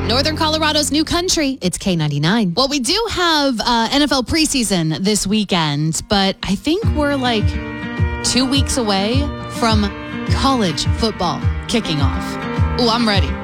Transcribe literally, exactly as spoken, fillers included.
Northern Colorado's new country. It's K ninety-nine. Well, we do have uh, N F L preseason this weekend, but I think we're like two weeks away from college football kicking off. Ooh, I'm ready.